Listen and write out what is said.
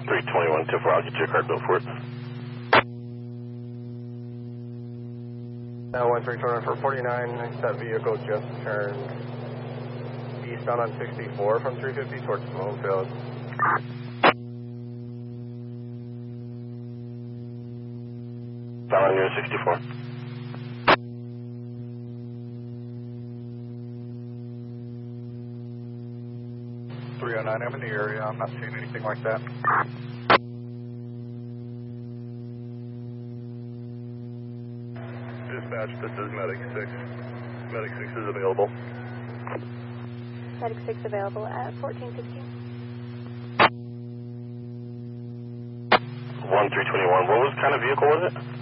321, 2-4, I'll get you a card bill for it. Now 1321 for 49, that vehicle just turned eastbound on 64 from 350 towards Bloomfield. Down on near 64. I'm in the area. I'm not seeing anything like that. Dispatch, this is Medic 6. Medic 6 is available. Medic 6 available at 1416. 1321, what kind of vehicle was it?